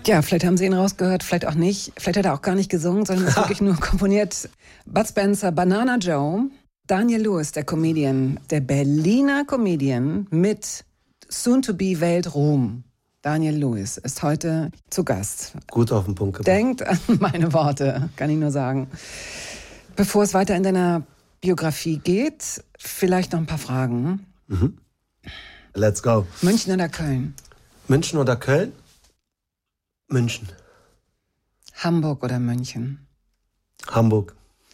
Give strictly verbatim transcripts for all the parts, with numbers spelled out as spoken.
Ja, vielleicht haben Sie ihn rausgehört, vielleicht auch nicht. Vielleicht hat er auch gar nicht gesungen, sondern ist wirklich nur komponiert. Bud Spencer, Banana Joe, Daniel Lewis, der Comedian, der Berliner Comedian mit Soon-to-be-Weltruhm. Daniel Lewis ist heute zu Gast. Gut auf den Punkt gebracht. Denkt an meine Worte, kann ich nur sagen. Bevor es weiter in deiner Biografie geht, vielleicht noch ein paar Fragen. Mhm. Let's go. München oder Köln? München oder Köln? München. Hamburg oder München? Hamburg.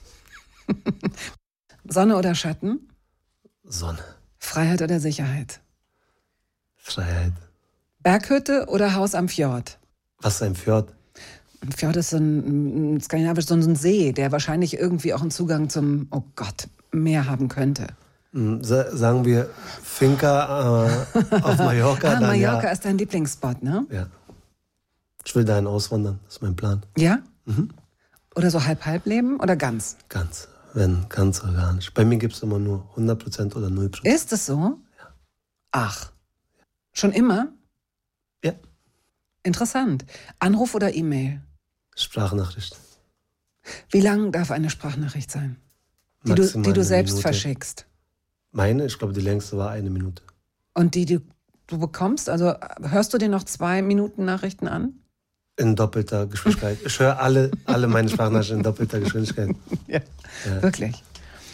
Sonne oder Schatten? Sonne. Freiheit oder Sicherheit? Freiheit. Berghütte oder Haus am Fjord? Was ist ein Fjord? Ein Fjord ist so ein, ein skandinavisch, so ein See, der wahrscheinlich irgendwie auch einen Zugang zum, oh Gott, Meer haben könnte. Sa- sagen wir Finca äh, auf Mallorca. Ah, dann Mallorca ja. ist dein Lieblingsspot, ne? Ja. Ich will dahin auswandern, das ist mein Plan. Ja? Mhm. Oder so halb-halb leben oder ganz? Ganz, wenn, ganz oder gar nicht. Bei mir gibt es immer nur hundert Prozent oder null Prozent. Ist es so? Ja. Ach. Schon immer? Ja. Interessant. Anruf oder E-Mail? Sprachnachricht. Wie lang darf eine Sprachnachricht sein? Die du, Maximal die du eine selbst Minute. verschickst. Meine, ich glaube, die längste war eine Minute. Und die, die du bekommst, also hörst du dir noch zwei Minuten Nachrichten an? In doppelter Geschwindigkeit. Ich höre alle, alle meine Sprachnachrichten in doppelter Geschwindigkeit. Ja. Ja. Wirklich.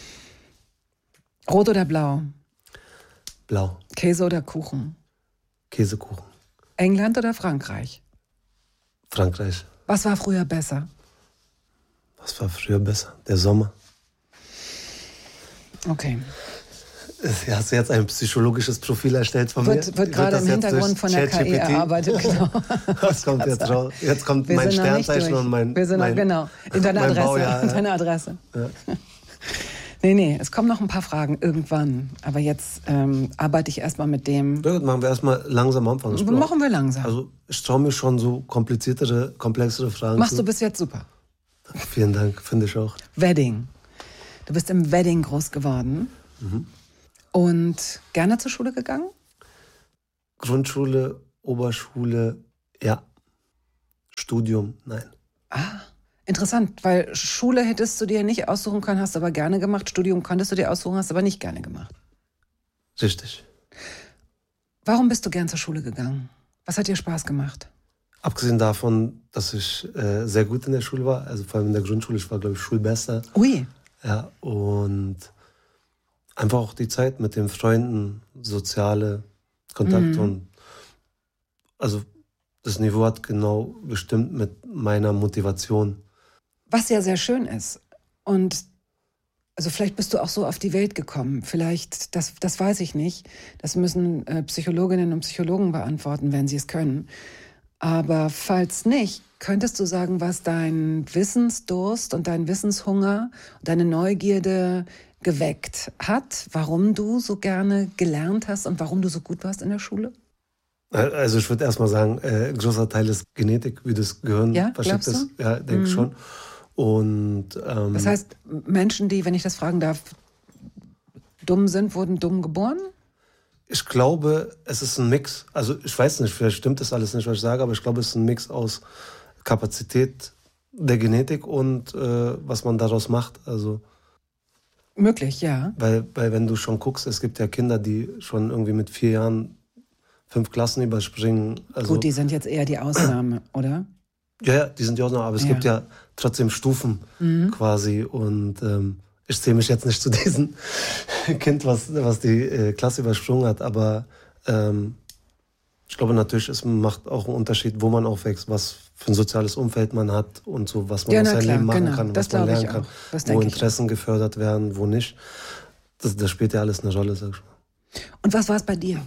Rot oder blau? Blau. Käse oder Kuchen? Käsekuchen. England oder Frankreich? Frankreich. Was war früher besser? Was war früher besser? Der Sommer. Okay. Hast du jetzt ein psychologisches Profil erstellt von Wird, mir? wird gerade das im jetzt Hintergrund durch von der K I ChatGPT? erarbeitet. Genau. Was kommt jetzt raus? Jetzt kommt Wir mein sind noch nicht Sternzeichen durch. und mein, Wir sind noch, mein genau, in deiner mein Adresse. Baujahr, in ja. deiner Adresse. Ja. Nee, nee, es kommen noch ein paar Fragen irgendwann. Aber jetzt ähm, arbeite ich erstmal mit dem. Ja, gut, machen wir erstmal langsam anfangen. Ich Machen wir langsam. Also ich traue mir schon so kompliziertere, komplexere Fragen Machst zu. du bis jetzt super. Vielen Dank, finde ich auch. Wedding. Du bist im Wedding groß geworden. Mhm. Und gerne zur Schule gegangen? Grundschule, Oberschule, ja. Studium, nein. Ah, interessant, weil Schule hättest du dir nicht aussuchen können, hast aber gerne gemacht. Studium konntest du dir aussuchen, hast aber nicht gerne gemacht. Richtig. Warum bist du gern zur Schule gegangen? Was hat dir Spaß gemacht? Abgesehen davon, dass ich äh, sehr gut in der Schule war, also vor allem in der Grundschule, ich war, glaube ich, Schulbester. Ui. Ja, und einfach auch die Zeit mit den Freunden, soziale Kontakte. Mhm. Und also das Niveau hat genau bestimmt mit meiner Motivation. Was ja sehr schön ist. Und also vielleicht bist du auch so auf die Welt gekommen. Vielleicht, das, das weiß ich nicht. Das müssen äh, Psychologinnen und Psychologen beantworten, wenn sie es können. Aber falls nicht, könntest du sagen, was dein Wissensdurst und dein Wissenshunger und deine Neugierde geweckt hat, warum du so gerne gelernt hast und warum du so gut warst in der Schule? Also ich würde erstmal sagen, äh, ein großer Teil ist Genetik, wie das Gehirn Ja, verschickt glaubst ist. Ja, denke ich Mhm. schon. Und ähm, Das heißt, Menschen, die, wenn ich das fragen darf, dumm sind, wurden dumm geboren? ich glaube, es ist ein Mix. Also ich weiß nicht, vielleicht stimmt das alles nicht, was ich sage, aber ich glaube, es ist ein Mix aus Kapazität der Genetik und äh, was man daraus macht. Also Möglich, ja. Weil, weil wenn du schon guckst, es gibt ja Kinder, die schon irgendwie mit vier Jahren fünf Klassen überspringen. Also, Gut, die sind jetzt eher die Ausnahme, oder? ja, ja, die sind ja auch noch, aber es Ja. gibt ja trotzdem Stufen Mhm. quasi. Und ähm, ich zähle mich jetzt nicht zu diesem Kind, was, was die äh, Klasse übersprungen hat, aber ähm, ich glaube natürlich, es macht auch einen Unterschied, wo man aufwächst, was für ein soziales Umfeld man hat und so, was man Ja, aus na seinem klar, Leben machen genau. kann, Das was man glaube ich lernen kann, auch. Das wo denke ich Interessen gefördert werden, wo nicht. Das, das spielt ja alles eine Rolle, sag ich mal. Und was war es bei dir?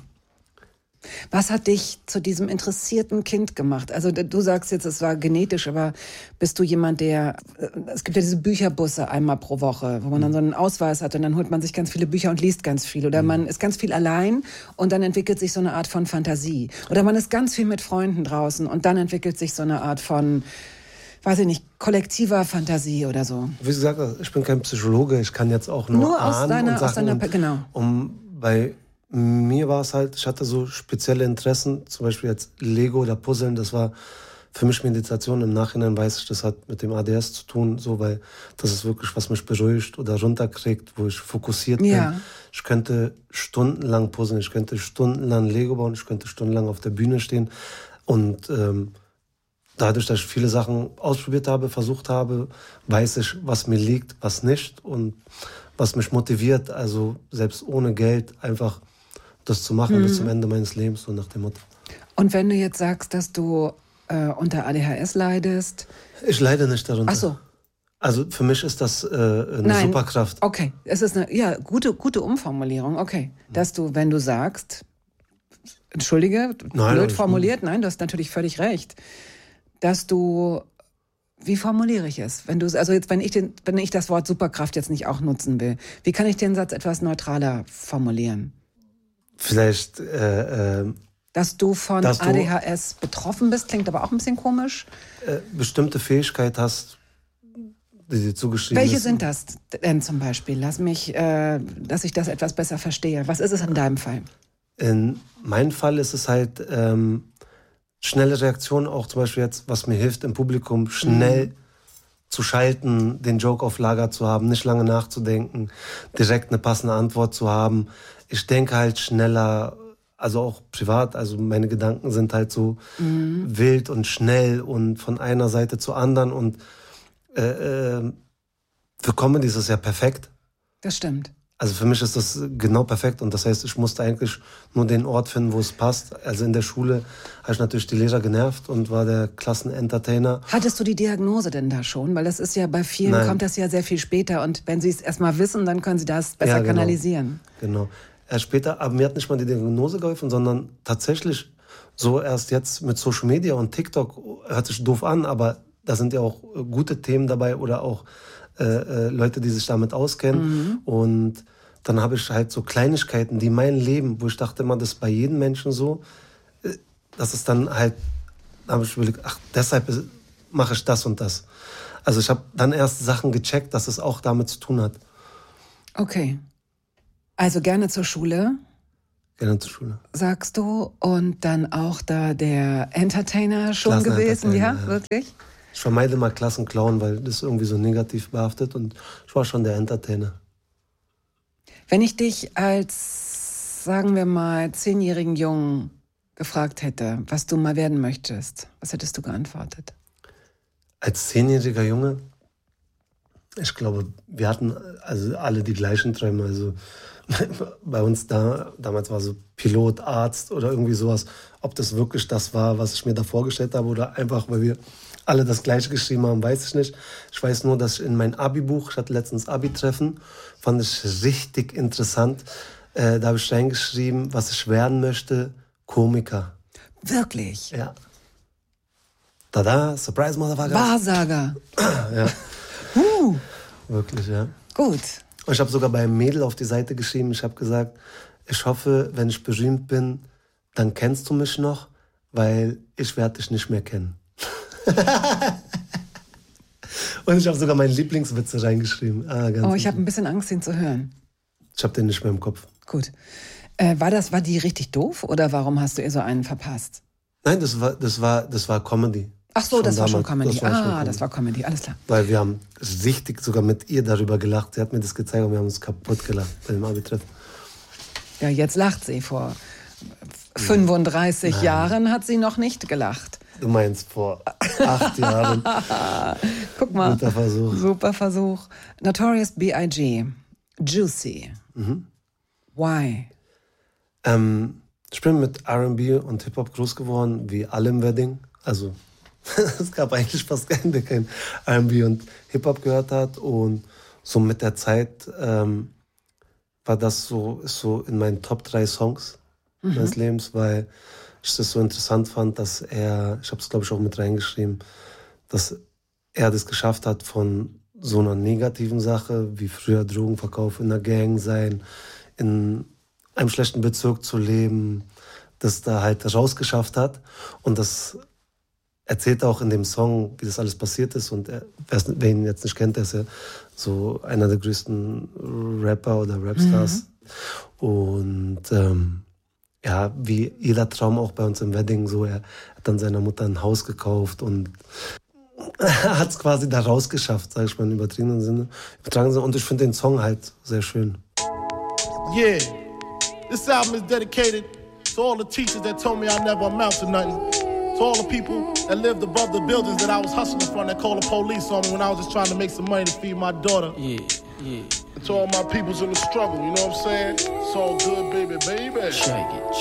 Was hat dich zu diesem interessierten Kind gemacht? Also du sagst jetzt, es war genetisch, aber bist du jemand, der... Es gibt ja diese Bücherbusse einmal pro Woche, wo man dann so einen Ausweis hat und dann holt man sich ganz viele Bücher und liest ganz viel. Oder man ist ganz viel allein und dann entwickelt sich so eine Art von Fantasie. Oder man ist ganz viel mit Freunden draußen und dann entwickelt sich so eine Art von, weiß ich nicht, kollektiver Fantasie oder so. Wie gesagt, ich bin kein Psychologe, ich kann jetzt auch nur, Nur aus ahnen deiner- und aus Sachen. deiner und, Pe- genau. Um, bei mir war es halt, ich hatte so spezielle Interessen, zum Beispiel jetzt Lego oder Puzzeln, das war für mich Meditation im Nachhinein weiß ich, das hat mit dem A D S zu tun, so, weil das ist wirklich, was mich beruhigt oder runterkriegt, wo ich fokussiert Ja. bin. Ich könnte stundenlang puzzeln, ich könnte stundenlang Lego bauen, ich könnte stundenlang auf der Bühne stehen und ähm, dadurch, dass ich viele Sachen ausprobiert habe, versucht habe, weiß ich, was mir liegt, was nicht und was mich motiviert, also selbst ohne Geld einfach das zu machen mhm. bis zum Ende meines Lebens, so nach dem Motto. Und wenn du jetzt sagst, dass du äh, unter A D H S leidest? Ich leide nicht darunter. Ach so. Also für mich ist das äh, eine Nein. Superkraft. Okay, es ist eine ja, gute, gute Umformulierung, okay. Dass du, wenn du sagst, entschuldige, nein, blöd formuliert, nein, du hast natürlich völlig recht, dass du, wie formuliere ich es? Wenn du, also jetzt, wenn ich den, wenn ich das Wort Superkraft jetzt nicht auch nutzen will, wie kann ich den Satz etwas neutraler formulieren? Vielleicht, äh, äh, dass du von dass A D H S du, betroffen bist, klingt aber auch ein bisschen komisch. Äh, bestimmte Fähigkeit hast, die dir zugeschrieben Welche ist. sind das denn zum Beispiel? Lass mich, äh, dass ich das etwas besser verstehe. Was ist es in deinem Fall? In meinem Fall ist es halt ähm, schnelle Reaktionen, auch zum Beispiel jetzt, was mir hilft im Publikum, schnell mhm. zu schalten, den Joke auf Lager zu haben, nicht lange nachzudenken, direkt eine passende Antwort zu haben. Ich denke halt schneller, also auch privat, also meine Gedanken sind halt so mhm. wild und schnell und von einer Seite zur anderen und äh, äh, für Comedy ist es ja perfekt. Das stimmt. Also für mich ist das genau perfekt und das heißt, ich musste eigentlich nur den Ort finden, wo es passt. Also in der Schule habe ich natürlich die Lehrer genervt und war der Klassenentertainer. Hattest du die Diagnose denn da schon? Weil das ist ja bei vielen, Nein. kommt das ja sehr viel später und wenn sie es erstmal wissen, dann können sie das besser ja, genau. kanalisieren. Genau. Erst später, aber mir hat nicht mal die Diagnose geholfen, sondern tatsächlich so erst jetzt mit Social Media und TikTok, hört sich doof an, aber da sind ja auch gute Themen dabei oder auch äh, äh, Leute, die sich damit auskennen. Mhm. Und dann habe ich halt so Kleinigkeiten, die mein Leben, wo ich dachte immer, das ist bei jedem Menschen so, äh, das ist dann halt, da habe ich überlegt, ach, deshalb mache ich das und das. Also ich habe dann erst Sachen gecheckt, dass es auch damit zu tun hat. Okay. Also gerne zur Schule. Gerne zur Schule. Sagst du. Und dann auch da der Entertainer schon gewesen, ja, ja, wirklich? Ich vermeide mal Klassenclown, weil das irgendwie so negativ behaftet und ich war schon der Entertainer. Wenn ich dich als, sagen wir mal, zehnjährigen Jungen gefragt hätte, was du mal werden möchtest, was hättest du geantwortet? Als zehnjähriger Junge? Ich glaube, wir hatten also alle die gleichen Träume. Also bei uns da, damals war so Pilot, Arzt oder irgendwie sowas. Ob das wirklich das war, was ich mir da vorgestellt habe oder einfach, weil wir alle das Gleiche geschrieben haben, weiß ich nicht. Ich weiß nur, dass ich in mein Abi-Buch, ich hatte letztens Abi-Treffen, fand ich richtig interessant. Äh, da habe ich reingeschrieben, was ich werden möchte, Komiker. Wirklich? Ja. Tada, Surprise, Motherfucker. Wahrsager. Ja. Uh. Wirklich, ja. Gut. Und ich habe sogar bei einem Mädel auf die Seite geschrieben, ich habe gesagt, ich hoffe, wenn ich berühmt bin, dann kennst du mich noch, weil ich werde dich nicht mehr kennen. Und ich habe sogar meine Lieblingswitze reingeschrieben. Ah, ganz oh, ich habe ein bisschen Angst, ihn zu hören. Ich habe den nicht mehr im Kopf. Gut. Äh, war das, war die richtig doof oder warum hast du ihr so einen verpasst? Nein, das war, das war, das war Comedy. Ach so, das war, schon Comedy. Das war ah, schon Comedy. das war Comedy, alles klar. Weil wir haben richtig sogar mit ihr darüber gelacht. Sie hat mir das gezeigt und wir haben uns kaputt gelacht bei dem Abi-Treffen. Ja, jetzt lacht sie. Vor fünfunddreißig Nein. Jahren hat sie noch nicht gelacht. Du meinst vor acht Jahren. Guck mal. Guter Versuch. Super Versuch. Notorious B I G Juicy. Mhm. Why? Ähm, ich bin mit R and B und Hip-Hop groß geworden, wie alle im Wedding. Also es gab eigentlich fast keinen, der kein R and B und Hip-Hop gehört hat. Und so mit der Zeit ähm, war das so, ist so in meinen Top drei Songs mhm. meines Lebens, weil ich das so interessant fand, dass er, ich habe es glaube ich auch mit reingeschrieben, dass er das geschafft hat, von so einer negativen Sache wie früher Drogenverkauf in der Gang sein, in einem schlechten Bezirk zu leben, das da halt rausgeschafft hat. Und das erzählt auch in dem Song, wie das alles passiert ist. Und er, wer ihn jetzt nicht kennt, der ist ja so einer der größten Rapper oder Rapstars. Mhm. Und ähm, ja, wie jeder Traum auch bei uns im Wedding, so, er hat dann seiner Mutter ein Haus gekauft und hat es quasi da rausgeschafft, sag ich mal, im übertragenen Sinne. Übertragenen Sinne. Und ich finde den Song halt sehr schön. Yeah, this album is dedicated to all the teachers that told me I never amount to nothing. To all the people that lived above the buildings that I was hustling from, that called the police on me when I was just trying to make some money to feed my daughter. Yeah, yeah. And to all my peoples in the struggle, you know what I'm saying? It's all good, baby, baby. Shake it.